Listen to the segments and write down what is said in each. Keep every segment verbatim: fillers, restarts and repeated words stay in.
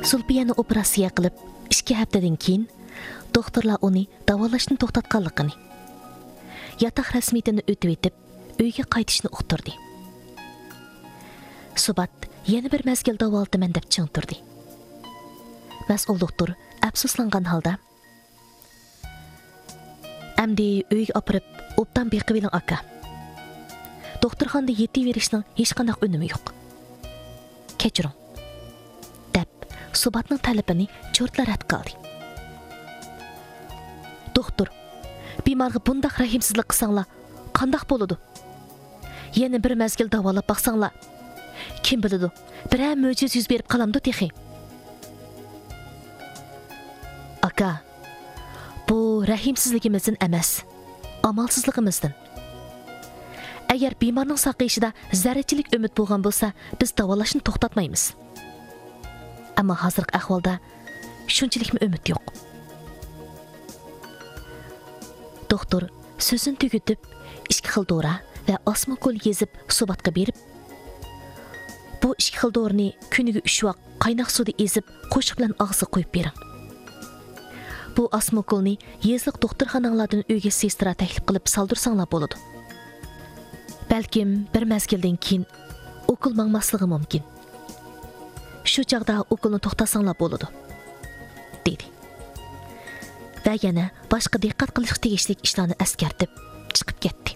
Zulfiyani operatsiya qilib, ikki haftadan keyin doktorlar uni davolashni to'xtatganligini, yotoq rasmiyatini o'tib etib, uyga qaytishni uqtirdi. Subat yana bir mazgil davolataman deb ching turdi. Mas'ul doktor afsuslangan holda: "Amdi uyga opirib, obdan beqib eling aka. Doktorxonada yetaverishning hech qanday unumi yo'q. Kechiring." deb Subatning talabini cho'rtla rad qildi. "Doktor, bemorga bundaq rahimsizlik qilsanglar, qandaq bo'ladi? Yana bir mazgil davolab baqsanglar, kim biladi, biror mo'jiz yuz berib qalamdi texi." "Aka, bu rahimsizligimizdan emas, amalsizligimizdan. Agar bemorning saqayishida zarrachilik umid bo'lgan bo'lsa, biz davolashni to'xtatmaymiz. Ammo hozirgi ahvolda shunchalikmi umid yo'q." Doktor so'zini tugatib, ikki xil dora va osmokol yezib Subatga berib, "Bu ikki xil dorini kuniga uch vaqt qaynoq suvda ezib, qo'shiq bilan og'ziga qo'yib bering. Bu osmokolni yezliq doktorxonalardan uyga sestra taklif qilib saldursanglar bo'ladi. Balkim bir mazgildan keyin o'kil mangmasligi mumkin. Shu chaqda o'kilni to'xtasanglar bo'ladi", dedi. Va yana boshqa diqqat qilish tegishli ishlarni eskartib chiqib ketdi.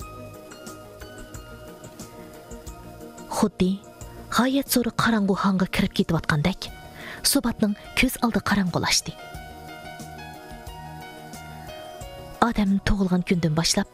Xuddi g'oyat zo'r qorong'u xonga kirib ketayotgandek, Subatning ko'z oldi qorong'ulashdi. Odam tug'ilgan kundan boshlab